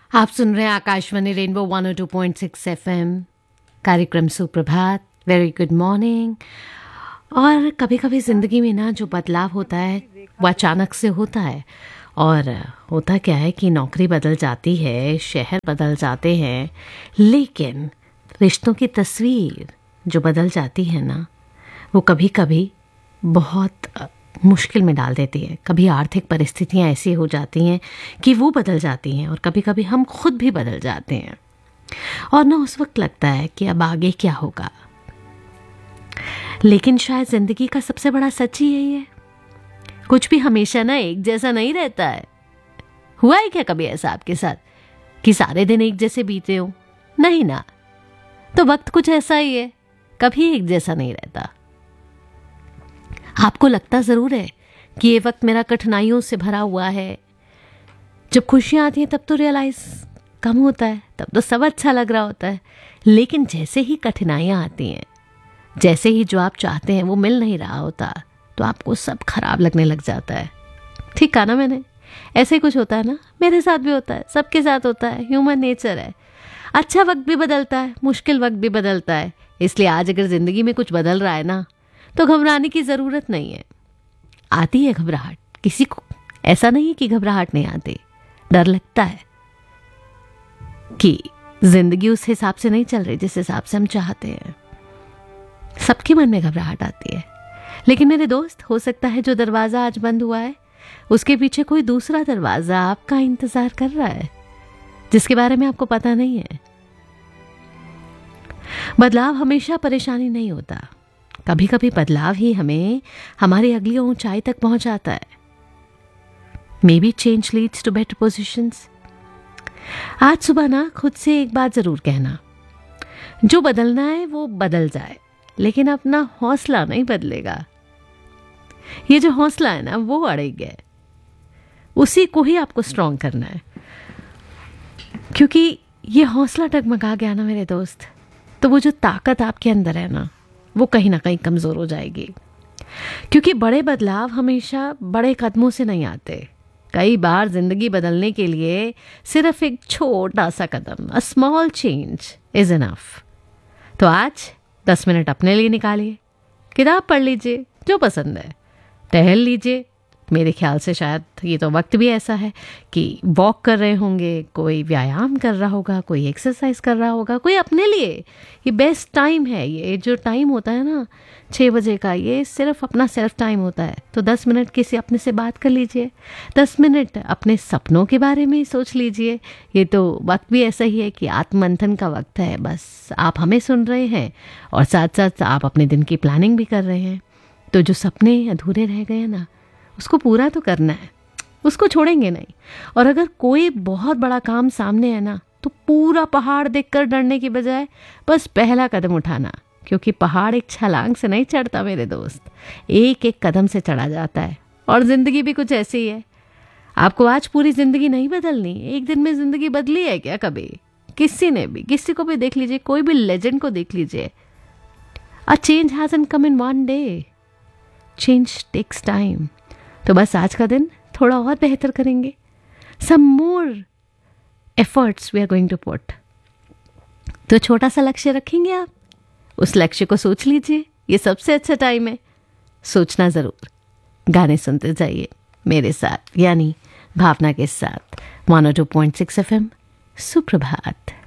आप सुन रहे हैं आकाशवाणी रेनबो 102.6 एफएम, कार्यक्रम सुप्रभात। Very good morning. और कभी कभी ज़िंदगी में ना जो बदलाव होता है वो अचानक से होता है। और होता क्या है कि नौकरी बदल जाती है, शहर बदल जाते हैं, लेकिन रिश्तों की तस्वीर जो बदल जाती है ना, वो कभी कभी बहुत मुश्किल में डाल देती है। कभी आर्थिक परिस्थितियां ऐसी हो जाती हैं कि वो बदल जाती हैं, और कभी कभी हम खुद भी बदल जाते हैं। और ना उस वक्त लगता है कि अब आगे क्या होगा। लेकिन शायद जिंदगी का सबसे बड़ा सच ही यही है, कुछ भी हमेशा ना एक जैसा नहीं रहता है। हुआ है क्या कभी ऐसा आपके साथ कि सारे दिन एक जैसे बीते हो? नहीं ना। तो वक्त कुछ ऐसा ही है, कभी एक जैसा नहीं रहता। आपको लगता जरूर है कि ये वक्त मेरा कठिनाइयों से भरा हुआ है। जब खुशियां आती हैं तब तो रियलाइज कम होता है, तब तो सब अच्छा लग रहा होता है। लेकिन जैसे ही कठिनाइयां आती हैं, जैसे ही जो आप चाहते हैं वो मिल नहीं रहा होता, तो आपको सब खराब लगने लग जाता है। ठीक कहा ना मैंने? ऐसे ही कुछ होता है ना, मेरे साथ भी होता है, सबके साथ होता है, ह्यूमन नेचर है। अच्छा वक्त भी बदलता है, मुश्किल वक्त भी बदलता है। इसलिए आज अगर जिंदगी में कुछ बदल रहा है ना, तो घबराने की जरूरत नहीं है। आती है घबराहट किसी को, ऐसा नहीं है कि घबराहट नहीं आती। डर लगता है कि जिंदगी उस हिसाब से नहीं चल रही जिस हिसाब से हम चाहते हैं। सबके मन में घबराहट आती है। लेकिन मेरे दोस्त, हो सकता है जो दरवाजा आज बंद हुआ है उसके पीछे कोई दूसरा दरवाजा आपका इंतजार कर रहा है, जिसके बारे में आपको पता नहीं है। बदलाव हमेशा परेशानी नहीं होता, कभी कभी बदलाव ही हमें हमारी अगली ऊंचाई तक पहुंचाता है। May be change leads to better positions. आज सुबह ना खुद से एक बात जरूर कहना, जो बदलना है वो बदल जाए, लेकिन अपना हौसला नहीं बदलेगा। ये जो हौसला है ना, वो अड़ेगा है, उसी को ही आपको स्ट्रांग करना है। क्योंकि ये हौसला डगमगा गया ना मेरे दोस्त, तो वो जो ताकत आपके अंदर है ना, वो कहीं ना कहीं कमजोर हो जाएगी। क्योंकि बड़े बदलाव हमेशा बड़े कदमों से नहीं आते। कई बार जिंदगी बदलने के लिए सिर्फ एक छोटा सा कदम, a small change is enough. तो आज 10 मिनट अपने लिए निकालिए, किताब पढ़ लीजिए जो पसंद है, टहल लीजिए। मेरे ख्याल से शायद ये तो वक्त भी ऐसा है कि वॉक कर रहे होंगे, कोई व्यायाम कर रहा होगा, कोई एक्सरसाइज कर रहा होगा, कोई अपने लिए। ये बेस्ट टाइम है। ये जो टाइम होता है ना 6 बजे का, ये सिर्फ अपना सेल्फ टाइम होता है। तो 10 मिनट किसी अपने से बात कर लीजिए, 10 मिनट अपने सपनों के बारे में सोच लीजिए। ये तो वक्त भी ऐसा ही है कि आत्ममंथन का वक्त है। बस आप हमें सुन रहे हैं और साथ साथ आप अपने दिन की प्लानिंग भी कर रहे हैं। तो जो सपने अधूरे रह गए ना, उसको पूरा तो करना है, उसको छोड़ेंगे नहीं। और अगर कोई बहुत बड़ा काम सामने है ना, तो पूरा पहाड़ देखकर डरने की बजाय बस पहला कदम उठाना। क्योंकि पहाड़ एक छलांग से नहीं चढ़ता मेरे दोस्त, एक एक कदम से चढ़ा जाता है। और जिंदगी भी कुछ ऐसी ही है। आपको आज पूरी जिंदगी नहीं बदलनी, एक दिन में जिंदगी बदली है क्या कभी? किसी ने भी, किसी को भी देख लीजिए, कोई भी लेजेंड को देख लीजिए। A change hasn't come in one day, change takes time. तो बस आज का दिन थोड़ा और बेहतर करेंगे। सम more efforts we are going to put. तो छोटा सा लक्ष्य रखेंगे आप, उस लक्ष्य को सोच लीजिए। ये सबसे अच्छा टाइम है, सोचना जरूर। गाने सुनते जाइए मेरे साथ, यानी भावना के साथ। 102.6 एफएम, सुप्रभात।